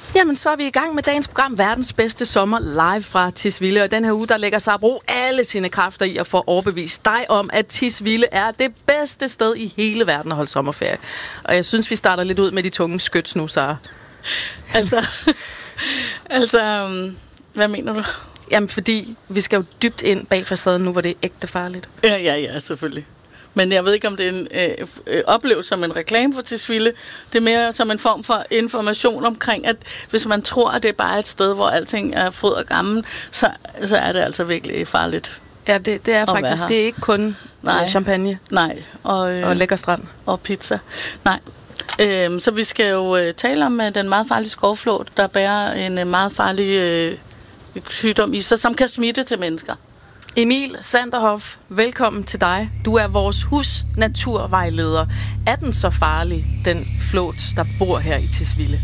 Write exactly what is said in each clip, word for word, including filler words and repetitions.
Jamen, så er vi i gang med dagens program, Verdens bedste sommer, live fra Tisvilde. Og den her uge, der lægger Sabro alle sine kræfter i at få overbevist dig om, at Tisvilde er det bedste sted i hele verden at holde sommerferie. Og jeg synes, vi starter lidt ud med de tunge skyts nu, Sara. Altså, altså, um, hvad mener du? Jamen, fordi vi skal jo dybt ind bag facaden nu, hvor det er ægte farligt. Ja, ja, ja, selvfølgelig. Men jeg ved ikke, om det er en øh, øh, oplevelse som en reklame for Tisvilde. Det er mere som en form for information omkring, at hvis man tror, at det er bare et sted, hvor alting er fryd og gammel, så, så er det altså virkelig farligt. Ja, det, det er faktisk. Det er ikke kun Nej. champagne Nej. Og, øh, og lækker strand. Og pizza. Nej. Øh, så vi skal jo øh, tale om øh, den meget farlige skovflåt, der bærer en øh, meget farlig øh, sygdom i sig, som kan smitte til mennesker. Emil Sanderhoff, velkommen til dig. Du er vores husnaturvejleder. Er den så farlig, den flåt, der bor her i Tisvilde?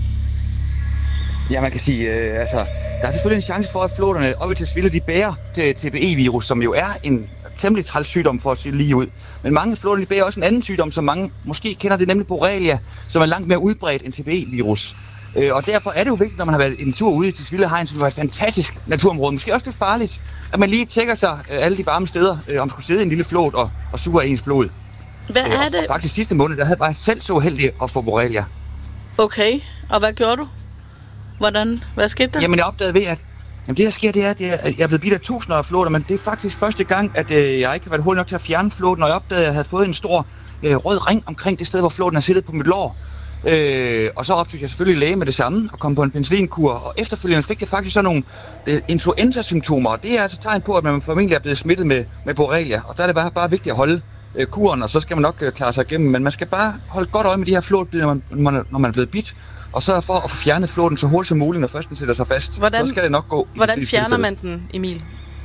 Ja, man kan sige, øh, altså, der er selvfølgelig en chance for, at flåterne oppe i Tisvilde, de bærer T B E-virus, som jo er en temmelig træls sygdom for at sige lige ud. Men mange flåter, de bærer også en anden sygdom, som mange måske kender, det er nemlig Borrelia, som er langt mere udbredt end T B E-virus. Og derfor er det jo vigtigt, når man har været en tur ude i Tisvilde Hegn, som jo er et fantastisk naturområde, måske også lidt farligt, at man lige tjekker sig alle de varme steder, om man skulle sidde i en lille flåt og, og suge af ens blod. Hvad er og, det? Og faktisk sidste måned, der havde jeg bare selv så heldig at få Borrelia. Okay, og hvad gjorde du? Hvordan? Hvad skete der? Jamen jeg opdagede ved, at jamen, det der sker, det er, at jeg er blevet bidt af tusinder af flåter, men det er faktisk første gang, at øh, jeg ikke har været hurtig nok til at fjerne flåten, og jeg opdagede, at jeg havde fået en stor øh, rød ring omkring det sted, hvor flåten er siddet på mit lår. Øh, og så optog jeg selvfølgelig læge med det samme og kom på en penicillinkur, og efterfølgende fik jeg faktisk sådan nogle øh, influenza-symptomer, og det er altså tegn på, at man formentlig er blevet smittet med, med Borrelia, og der er det bare, bare vigtigt at holde øh, kuren, og så skal man nok øh, klare sig igennem, men man skal bare holde godt øje med de her flåtbider, når man, når man er blevet bidt, og så for at få fjernet flåten så hurtigt som muligt, når først den sætter sig fast. Hvordan, så skal det nok gå. Hvordan fjerner man den, Emil?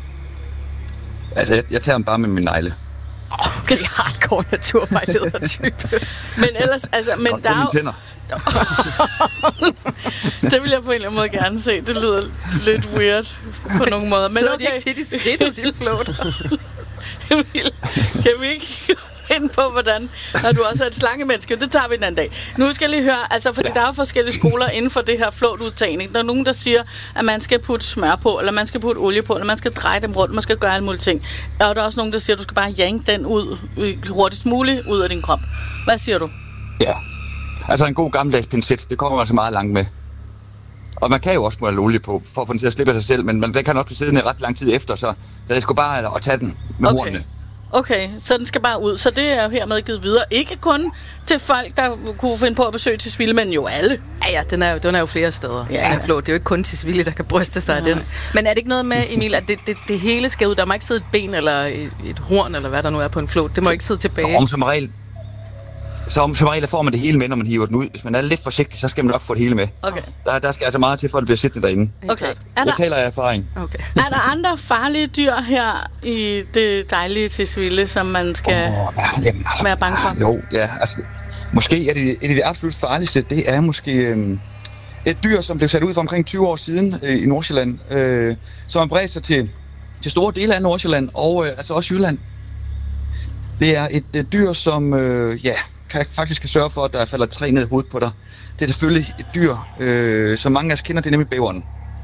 Altså, jeg, jeg tager den bare med min negle. Okay, hardcore naturvejleder-type. Men ellers, altså, men godt der er tænder. Det vil jeg på en eller anden måde gerne se. Det lyder lidt weird på nogle måder. Men så okay. er de ikke tit i skridtet, de flåter. Emil, kan vi ikke ind på, hvordan, når du også er et slangemenneske? Det tager vi en anden dag. Nu skal jeg lige høre, altså, fordi der er forskellige skoler inden for det her flåtudtagning. Der er nogen, der siger, at man skal putte smør på, eller man skal putte olie på, eller man skal dreje dem rundt, man skal gøre alle mulige ting. Og der er også nogen, der siger, at du skal bare yanke den ud hurtigst muligt ud af din krop. Hvad siger du? Ja, altså en god gammeldags pincet, det kommer man altså meget langt med. Og man kan jo også smøre olie på, for at få den til at slippe af sig selv, men man kan også blive siddende ret lang tid efter, så, så jeg skulle bare at tage den med okay. hornene. Okay, så den skal bare ud. Så det er jo hermed givet videre. Ikke kun til folk, der kunne finde på at besøge Tisvilde, men jo alle. Ja, ja, den er jo, den er jo flere steder. Ja. Den flåt. Det er jo ikke kun Tisvilde, der kan bryste sig af den. Men er det ikke noget med, Emil, at det, det, det hele skal ud? Der må ikke sidde et ben eller et, et horn, eller hvad der nu er på en flåt. Det må ikke sidde tilbage. Om som regel, så om som regel får man det hele med, når man hiver den ud. Hvis man er lidt forsigtig, så skal man nok få det hele med. Okay. Der, der skal altså meget til, for at det bliver siddende derinde. Okay. Jeg der... taler af erfaring. Okay. Er der andre farlige dyr her i det dejlige Tisvilde, som man skal oh, ja, jamen, altså, være bange for? Jo, ja, altså, måske er det et af de absolut farligste, det er måske øhm, et dyr, som blev sat ud for omkring tyve år siden øh, i Nordsjælland, øh, som har bredt sig til, til store dele af Nordsjælland og øh, altså også Jylland. Det er et, et dyr, som øh, ja, kan faktisk kan sørge for, at der falder et træ ned i hovedet på dig. Det er selvfølgelig et dyr, øh, som mange af os kender, det er nemlig bæveren.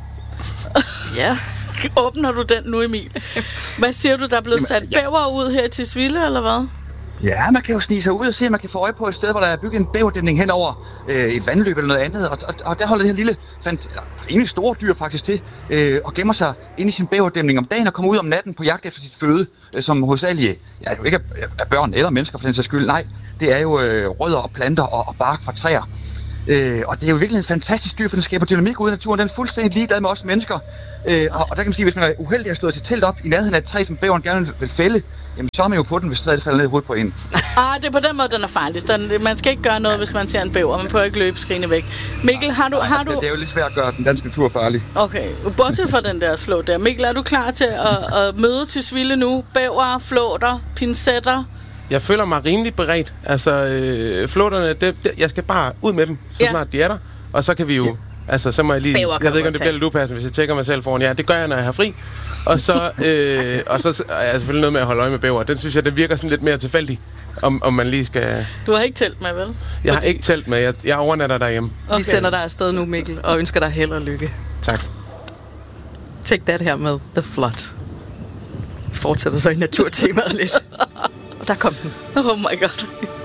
Ja. Åbner du den nu, Emil? Hvad siger du, der er blevet Jamen, sat ja. bæver ud her i Tisvilde, eller hvad? Ja, man kan jo snige sig ud og se, at man kan få øje på et sted, hvor der er bygget en bæverdæmning hen over øh, et vandløb eller noget andet. Og, og, og der holder det her lille, fandt, rimelig store dyr faktisk til, øh, og gemmer sig inde i sin bæverdæmning om dagen og kommer ud om natten på jagt efter sit føde, øh, som hovedsageligt, ja, jo ikke er børn eller mennesker for den sags skyld. Nej, det er jo øh, rødder og planter og, og bark fra træer. Øh, og det er jo virkelig en fantastisk dyr, for den skaber dynamik ude i naturen. Den er fuldstændig ligeglad med os mennesker. Øh, og, og der kan man sige, hvis man er uheldig at stå til telt op i nærheden af et træ, som bæveren gerne vil fælde, jamen så er man jo på den, hvis træet falder ned i hovedet på en. Ah, det er på den måde, den er farlig. Så man skal ikke gøre noget, hvis man ser en bæver. Man prøver ikke løbe skrigende væk. Mikkel, har du... Nej, har altså, du... Det er jo lidt svært at gøre den danske natur farlig. Okay, bortset fra den der flåt der. Mikkel, er du klar til at, at møde Tisvilde nu? Bæver, flåter, pincetter? Jeg føler mig rimelig beredt. Altså, øh, flåterne, det, det, jeg skal bare ud med dem, så ja. snart de er der. Og så kan vi jo Altså, så må jeg lige... Jeg ved ikke, om det bliver lidt upassende, hvis jeg tjekker mig selv foran. Ja, det gør jeg, når jeg har fri. Og så, øh, og så er jeg selvfølgelig noget med at holde øje med bæver. Den synes jeg, det virker sådan lidt mere tilfældig, om, om man lige skal... Du har ikke telt med, vel? Jeg har ikke telt med. Jeg, jeg overnatter derhjemme. Okay. Vi sender dig afsted nu, Mikkel, og ønsker dig held og lykke. Tak. Take that her med The Flood. Vi fortsætter så i naturtemaet lidt. Og der kom den. Oh my god.